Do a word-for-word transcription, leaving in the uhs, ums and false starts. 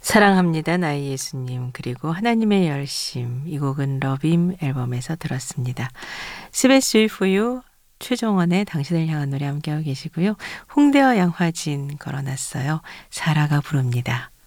사랑합니다 나의 예수님 그리고 하나님의 열심 이 곡은 러빔 앨범에서 들었습니다. 스베스위 포유 최정원의 당신을 향한 노래 함께하고 계시고요. 홍대와 양화진 걸어놨어요. 사라가 부릅니다.